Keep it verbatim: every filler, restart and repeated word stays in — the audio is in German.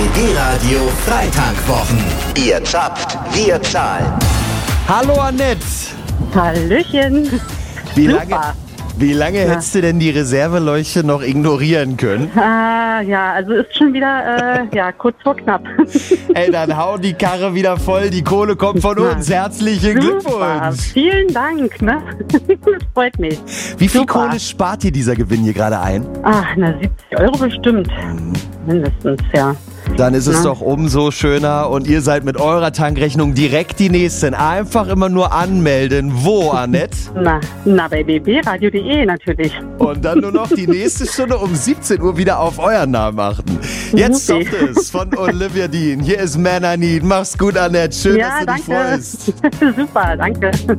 B B-Radio Freitankwochen. Ihr zapft, wir zahlen. Hallo Annette. Hallöchen. Wie Super. lange, wie lange Ja. hättest du denn die Reserveleuchte noch ignorieren können? Ah, ja, also ist schon wieder, äh, ja, kurz vor knapp. Ey, dann hau die Karre wieder voll, die Kohle kommt von uns. Herzlichen Super. Glückwunsch. Vielen Dank, ne? Das freut mich. Wie viel Super. Kohle spart dir dieser Gewinn hier gerade ein? Ah, na, siebzig Euro bestimmt. Mindestens, ja. Dann ist es Na? doch umso schöner und ihr seid mit eurer Tankrechnung direkt die Nächsten. Einfach immer nur anmelden. Wo, Annette? Na, na, bei b b radio punkt de natürlich. Und dann nur noch die nächste Stunde um siebzehn Uhr wieder auf euren Namen achten. Jetzt Supi. kommt es von Olivia Dean. Hier ist Man I Need. Mach's gut, Annette. Schön, Ja, dass du dich danke. freust. Super, danke.